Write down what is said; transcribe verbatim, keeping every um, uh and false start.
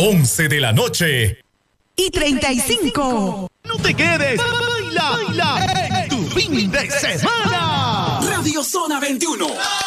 once de la noche. Y treinta y cinco. No te quedes. Baila, baila en tu fin de semana. Radio Zona veintiuno.